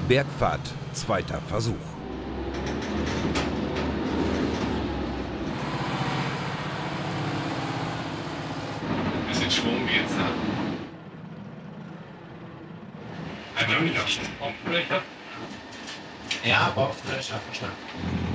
Bergfahrt, zweiter Versuch. Bisschen Schwung geht's da. Einmal wieder Bombfläche. Ja, Bombfläche, verstanden.